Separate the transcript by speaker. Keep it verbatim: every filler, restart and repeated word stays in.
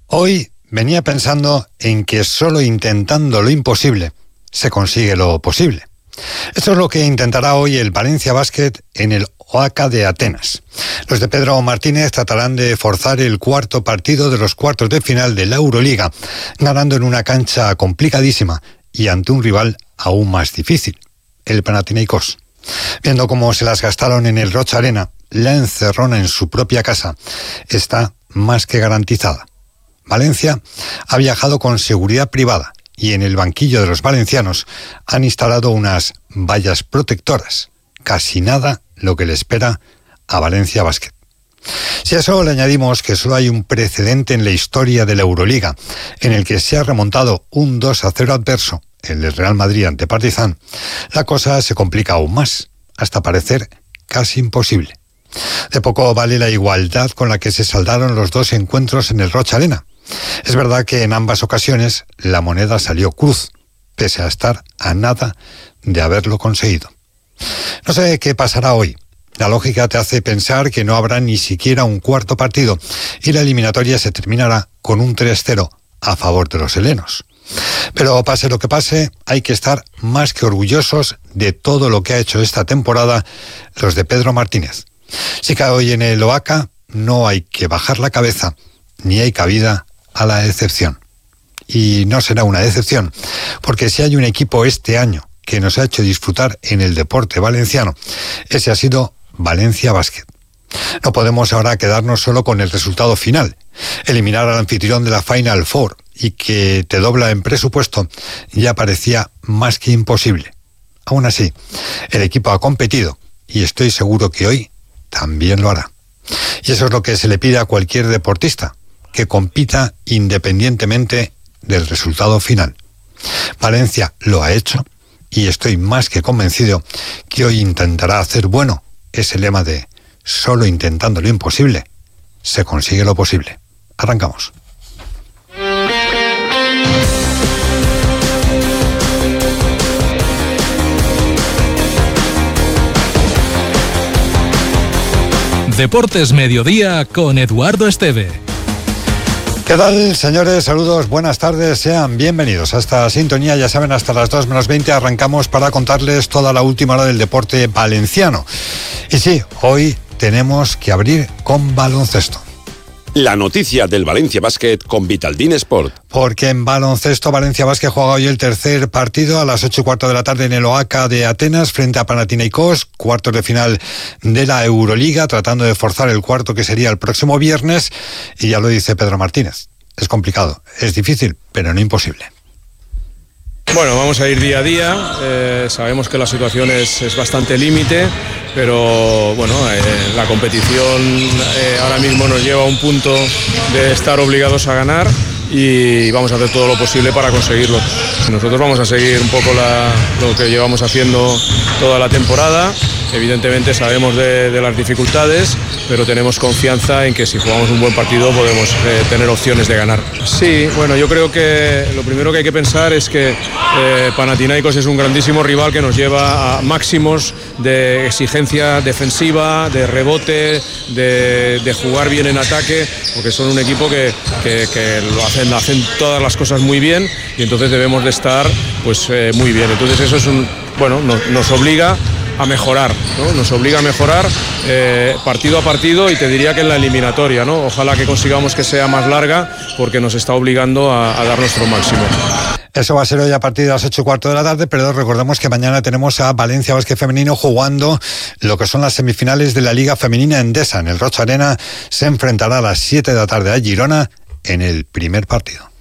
Speaker 1: Hoy venía pensando en que solo intentando lo imposible se consigue lo posible. Esto es lo que intentará hoy el Valencia Basket en el Oaca de Atenas. Los de Pedro Martínez tratarán de forzar el cuarto partido de los cuartos de final de la Euroliga, ganando en una cancha complicadísima y ante un rival aún más difícil, el Panathinaikos. Viendo cómo se las gastaron en el Rocha Arena, la encerrona en su propia casa está más que garantizada. Valencia ha viajado con seguridad privada y en el banquillo de los valencianos han instalado unas vallas protectoras. Casi nada lo que le espera a Valencia Basket. Si a eso le añadimos que solo hay un precedente en la historia de la Euroliga en el que se ha remontado un dos a cero adverso, el del Real Madrid ante Partizan, la cosa se complica aún más, hasta parecer casi imposible. De poco vale la igualdad con la que se saldaron los dos encuentros en el Rocha Arena. Es verdad que en ambas ocasiones la moneda salió cruz, pese a estar a nada de haberlo conseguido. No sé qué pasará hoy. La lógica te hace pensar que no habrá ni siquiera un cuarto partido y la eliminatoria se terminará con un tres cero a favor de los helenos. Pero pase lo que pase, hay que estar más que orgullosos de todo lo que ha hecho esta temporada los de Pedro Martínez. Si cae hoy en el Oaca, no hay que bajar la cabeza, ni hay cabida a la decepción. Y no será una decepción, porque si hay un equipo este año que nos ha hecho disfrutar en el deporte valenciano, ese ha sido Valencia Basket. No podemos ahora quedarnos solo con el resultado final. Eliminar al anfitrión de la Final Four y que te dobla en presupuesto ya parecía más que imposible. Aún así, el equipo ha competido y estoy seguro que hoy también lo hará. Y eso es lo que se le pide a cualquier deportista, que compita independientemente del resultado final. Valencia lo ha hecho y estoy más que convencido que hoy intentará hacer bueno ese lema de solo intentando lo imposible se consigue lo posible. Arrancamos.
Speaker 2: Deportes Mediodía con Eduardo Esteve.
Speaker 1: ¿Qué tal, señores? Saludos, buenas tardes, sean bienvenidos a esta sintonía. Ya saben, hasta las dos menos veinte arrancamos para contarles toda la última hora del deporte valenciano. Y sí, hoy tenemos que abrir con baloncesto.
Speaker 3: La noticia del Valencia Basket con Vitaldin Sport.
Speaker 1: Porque en baloncesto Valencia Basket juega hoy el tercer partido a las ocho y cuarto de la tarde en el Oaca de Atenas frente a Panathinaikos, cuartos de final de la Euroliga, tratando de forzar el cuarto que sería el próximo viernes. Y ya lo dice Pedro Martínez, es complicado, es difícil, pero no imposible.
Speaker 4: Bueno, vamos a ir día a día, eh, sabemos que la situación es, es bastante límite, pero bueno, eh, la competición eh, ahora mismo nos lleva a un punto de estar obligados a ganar y vamos a hacer todo lo posible para conseguirlo. Nosotros vamos a seguir un poco la, lo que llevamos haciendo toda la temporada. Evidentemente sabemos de, de las dificultades, pero tenemos confianza en que si jugamos un buen partido podemos eh, tener opciones de ganar. Sí, bueno, yo creo que lo primero que hay que pensar es que eh, Panathinaikos es un grandísimo rival que nos lleva a máximos de exigencia defensiva, de rebote, de, de jugar bien en ataque, porque son un equipo que, que, que lo hacen, hacen todas las cosas muy bien y entonces debemos de estar pues eh, muy bien. Entonces eso es un, bueno, nos, nos obliga a mejorar, ¿no? Nos obliga a mejorar eh, partido a partido y te diría que en la eliminatoria, ¿no? Ojalá que consigamos que sea más larga porque nos está obligando a, a dar nuestro máximo.
Speaker 1: Eso va a ser hoy a partir de las ocho y cuarto de la tarde, pero recordemos que mañana tenemos a Valencia Basket Femenino jugando lo que son las semifinales de la Liga Femenina Endesa. En el Rocha Arena se enfrentará a las siete de la tarde a Girona en el primer partido.